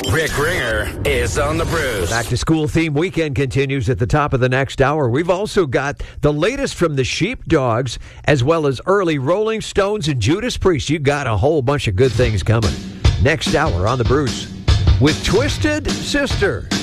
Rick Ringer is on the Bruce. Back to school theme weekend continues at the top of the next hour. We've also got the latest from the Sheepdogs, as well as early Rolling Stones and Judas Priest. You got a whole bunch of good things coming. Next hour on the Bruce with Twisted Sister.